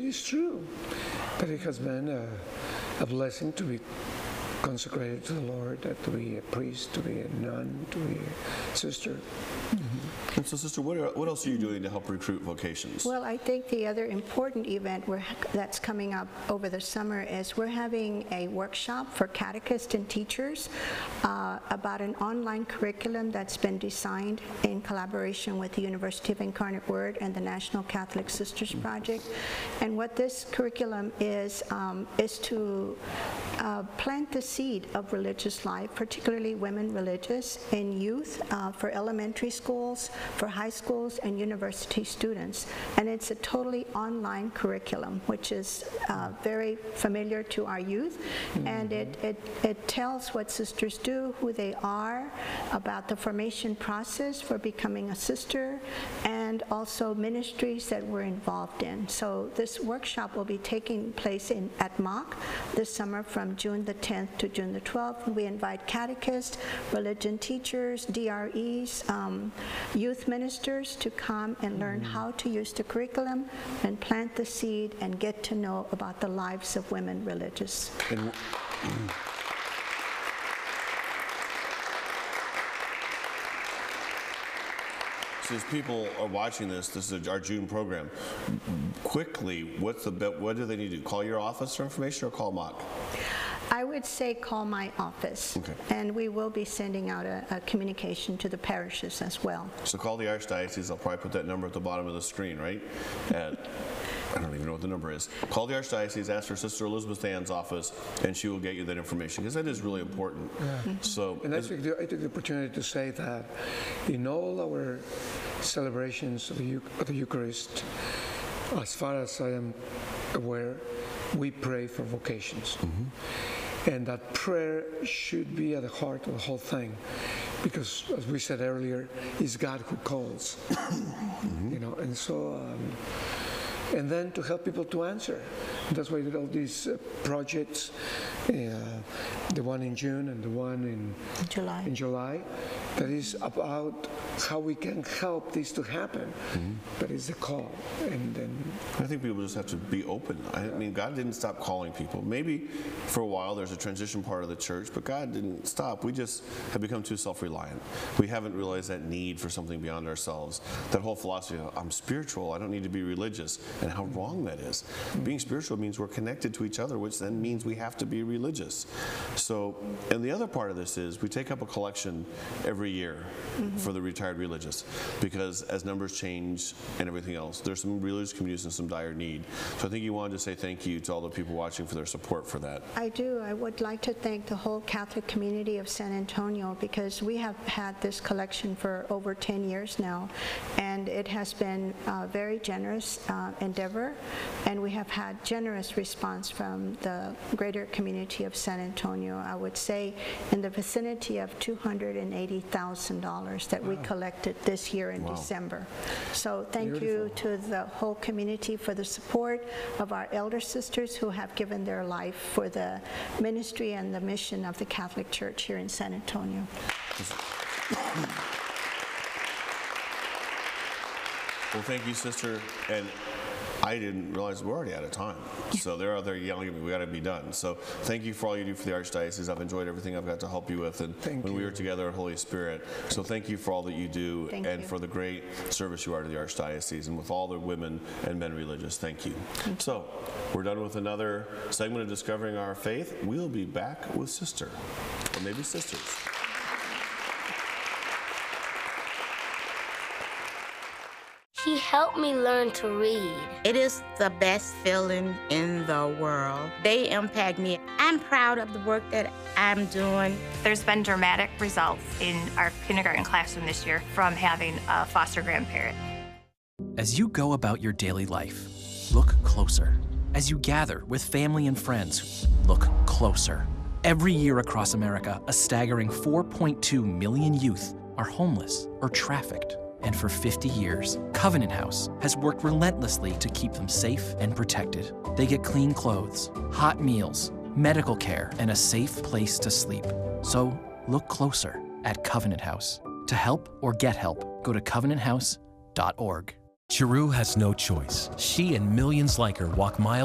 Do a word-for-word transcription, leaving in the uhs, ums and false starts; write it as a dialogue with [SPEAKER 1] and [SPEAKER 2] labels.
[SPEAKER 1] is true that it has been a, a blessing to be consecrated to the Lord, uh, to be a priest, to be a nun, to be a sister.
[SPEAKER 2] Mm-hmm. And so, Sister, what, are, what else are you doing to help recruit vocations?
[SPEAKER 3] Well, I think the other important event we're, that's coming up over the summer is we're having a workshop for catechists and teachers uh, about an online curriculum that's been designed in collaboration with the University of Incarnate Word and the National Catholic Sisters Project. And what this curriculum is, um, is to uh, plant the seed of religious life, particularly women religious, in youth, uh, for elementary schools, for high schools, and university students. And it's a totally online curriculum, which is uh, very familiar to our youth. Mm-hmm. And it, it, it tells what sisters do, who they are, about the formation process for becoming a sister, and also ministries that we're involved in. So this workshop will be taking place in, at M O C this summer from June the tenth to June the twelfth. We invite catechists, religion teachers, D R Es, um, youth ministers to come and learn mm-hmm. how to use the curriculum and plant the seed and get to know about the lives of women religious. And
[SPEAKER 2] So as people are watching this, this is our June program. Quickly, what's the what do they need to do? Call your office for information or call M O C?
[SPEAKER 3] I would say call my office, okay. And we will be sending out a, a communication to the parishes as well.
[SPEAKER 2] So call the Archdiocese. I'll probably put that number at the bottom of the screen, right? At, I don't even know what the number is. Call the Archdiocese, ask for Sister Elizabeth Ann's office, and she will get you that information, because that is really important.
[SPEAKER 1] Yeah. Mm-hmm. So, and I took, the, I took the opportunity to say that in all our celebrations of the, of the Eucharist, as far as I am aware, we pray for vocations. Mm-hmm. And that prayer should be at the heart of the whole thing, because, as we said earlier, it's God who calls. Mm-hmm. You know, and so, um, and then to help people to answer. That's why we did all these uh, projects, uh, the one in June and the one in
[SPEAKER 3] July.
[SPEAKER 1] In July, that is about how we can help this to happen. Mm-hmm. That is the call. And then
[SPEAKER 2] I think people just have to be open. I mean, God didn't stop calling people. Maybe for a while there's a transition part of the church, but God didn't stop. We just have become too self-reliant. We haven't realized that need for something beyond ourselves. That whole philosophy of, I'm spiritual, I don't need to be religious, and how wrong that is. Mm-hmm. Being spiritual means we're connected to each other, which then means we have to be religious. So, and the other part of this is we take up a collection every year mm-hmm. for the retired religious, because as numbers change and everything else, there's some religious communities in some dire need. So I think you wanted to say thank you to all the people watching for their support for that.
[SPEAKER 3] I do. I would like to thank the whole Catholic community of San Antonio, because we have had this collection for over ten years now, and it has been a very generous uh, endeavor, and we have had generous response from the greater community of San Antonio. I would say in the vicinity of two hundred eighty thousand dollars that wow. we collected this year in wow. December. So thank Beautiful. you to the whole community for the support of our elder sisters who have given their life for the ministry and the mission of the Catholic Church here in San Antonio.
[SPEAKER 2] Well, thank you, Sister. And I didn't realize we're already out of time. So they're out there yelling at me, we got to be done. So thank you for all you do for the Archdiocese. I've enjoyed everything I've got to help you with, and thank when you. we were together at Holy Spirit. So thank you for all that you do thank and you. for the great service you are to the Archdiocese, and with all the women and men religious. Thank you. Thank you. So we're done with another segment of Discovering Our Faith. We'll be back with Sister, or maybe sisters.
[SPEAKER 4] He helped me learn to read.
[SPEAKER 5] It is the best feeling in the world. They impact me. I'm proud of the work that I'm doing.
[SPEAKER 6] There's been dramatic results in our kindergarten classroom this year from having a foster grandparent.
[SPEAKER 7] As you go about your daily life, look closer. As you gather with family and friends, look closer. Every year across America, a staggering four point two million youth are homeless or trafficked. And for fifty years, Covenant House has worked relentlessly to keep them safe and protected. They get clean clothes, hot meals, medical care, and a safe place to sleep. So look closer at Covenant House. To help or get help, go to covenant house dot org.
[SPEAKER 8] Chiru has no choice. She and millions like her walk miles